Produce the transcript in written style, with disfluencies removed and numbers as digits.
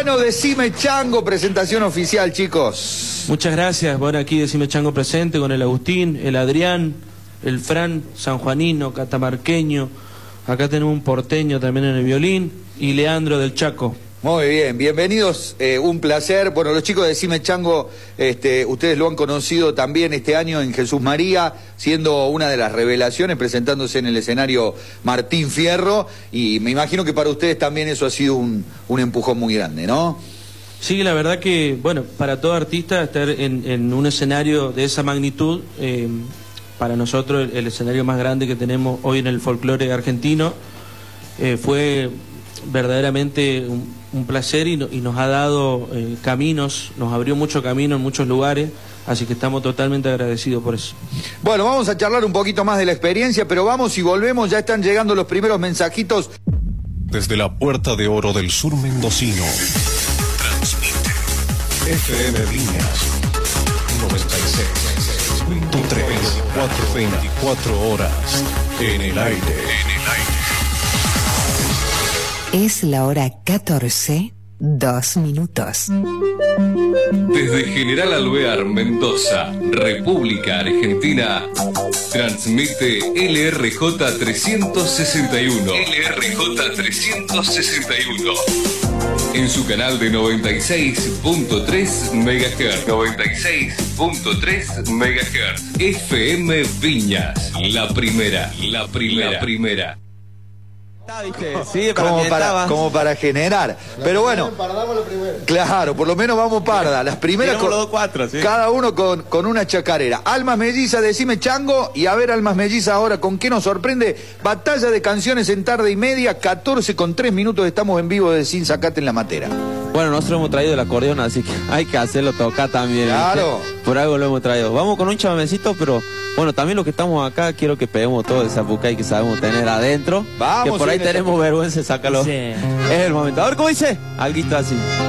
Bueno, decime Chango, presentación oficial, chicos. Muchas gracias. Bueno, aquí decime Chango presente con el Agustín, el Adrián, el Fran, sanjuanino, catamarqueño. Acá tenemos un porteño también en el violín y Leandro del Chaco. Muy bien, bienvenidos, un placer. Bueno, los chicos de Decime Chango, ustedes lo han conocido también este año en Jesús María, siendo una de las revelaciones, presentándose en el escenario Martín Fierro, y me imagino que para ustedes también eso ha sido un empujón muy grande, ¿no? Sí, la verdad que, bueno, para todo artista estar en un escenario de esa magnitud, para nosotros el escenario más grande que tenemos hoy en el folclore argentino, fue verdaderamente un placer y nos ha dado caminos, nos abrió mucho camino en muchos lugares, así que estamos totalmente agradecidos por eso. Bueno, vamos a charlar un poquito más de la experiencia, pero vamos y volvemos, ya están llegando los primeros mensajitos. Desde la Puerta de Oro del Sur Mendocino, transmite FM Viñas 96.3, 24 horas en el aire. Es la hora 14, 2 minutos. Desde General Alvear, Mendoza, República Argentina, transmite LRJ 361. LRJ 361. En su canal de 96.3 MHz. 96.3 MHz. FM Viñas, la primera. Sí, como para generar. Pero bueno, claro, por lo menos vamos parda. Las primeras ¿sí? Cada uno con una chacarera. Almas Mellizas, decime Chango. Y a ver, Almas Mellizas, ahora con qué nos sorprende. Batalla de canciones en tarde y media, 14:03 estamos en vivo de Sin Sacate en la Matera. Bueno, nosotros hemos traído el acordeón, así que hay que hacerlo tocar también. Claro. ¿Viste? Por algo lo hemos traído. Vamos con un chamamecito, pero bueno, también los que estamos acá, quiero que peguemos todo esa bucay que sabemos tener adentro. Vamos, que por ahí tenemos vergüenza de sacarlo. Sí. Es el momento. A ver cómo dice. Alguito así.